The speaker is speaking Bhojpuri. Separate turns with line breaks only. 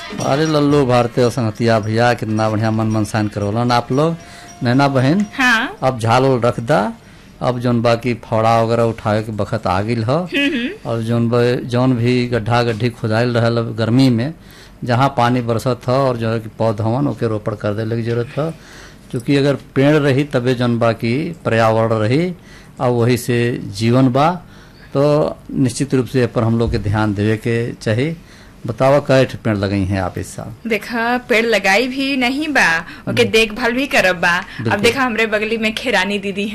अरे लल्लू भारतीय और संगतिया भैया कितना बढ़िया मन मनसान करवलन आप लोग। नैना बहन
हाँ।
अब झाल उल रख दा। अब जौन बाकी फौड़ा वगैरह उठावे के बखत आ गिल ह। और जौन भी गड्ढा गड्ढी खुदाइल रहल अब गर्मी में जहाँ पानी बरसत ह और जो है कि पौधवन ओके रोपण कर देने की जरूरत है। क्योंकि अगर पेड़ रही तबे जौन बाकी पर्यावरण रही और वही से जीवन बा, तो निश्चित रूप से पर हम लोग के ध्यान देवे के चाहिए। बतावा कई पेड़ लगाई हैं आप इस साल?
देखा पेड़ लगाई भी नहीं बा, ओके देखभाल भी करब बा। अब देखा हमरे बगली में खेरानी दीदी